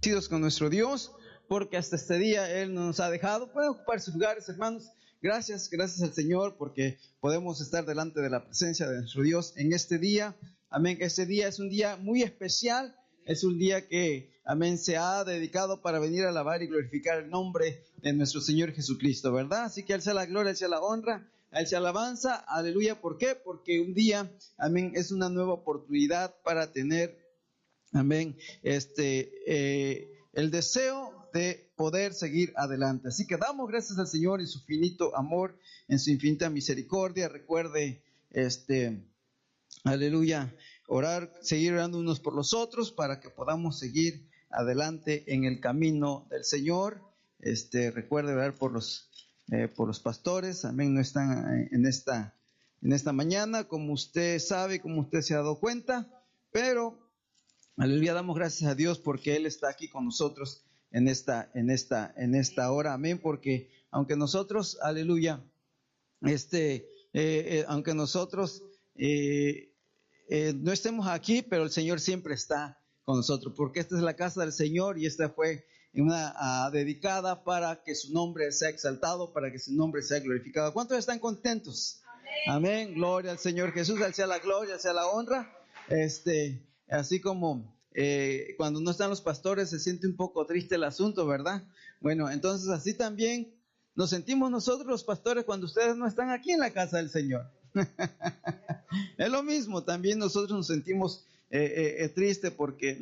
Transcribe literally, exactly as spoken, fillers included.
con nuestro Dios, porque hasta este día Él no nos ha dejado. Pueden ocupar sus lugares, hermanos. Gracias, gracias al Señor, porque podemos estar delante de la presencia de nuestro Dios en este día. Amén, que este día es un día muy especial. Es un día que, amén, se ha dedicado para venir a alabar y glorificar el nombre de nuestro Señor Jesucristo, ¿verdad? Así que a Él sea la gloria, a Él sea la honra, a Él sea la alabanza. Aleluya. ¿Por qué? Porque un día, amén, es una nueva oportunidad para tener, amén, este, eh, el deseo de poder seguir adelante. Así que damos gracias al Señor en su finito amor, en su infinita misericordia. Recuerde, este, aleluya, orar, seguir orando unos por los otros para que podamos seguir adelante en el camino del Señor. Este, recuerde orar por los, eh, por los pastores. Amén, no están en esta, en esta mañana, como usted sabe, como usted se ha dado cuenta, pero aleluya, damos gracias a Dios porque Él está aquí con nosotros en esta, en esta, en esta hora. Amén, porque aunque nosotros, aleluya, este, eh, eh, aunque nosotros eh, eh, no estemos aquí, pero el Señor siempre está con nosotros, porque esta es la casa del Señor y esta fue una uh, dedicada para que su nombre sea exaltado, para que su nombre sea glorificado. ¿Cuántos están contentos? Amén. Amén. Gloria al Señor Jesús, al sea la gloria, al sea la honra. Este, así como eh, cuando no están los pastores se siente un poco triste el asunto, ¿verdad? Bueno, entonces así también nos sentimos nosotros los pastores cuando ustedes no están aquí en la casa del Señor. Es lo mismo, también nosotros nos sentimos eh, eh, eh, tristes porque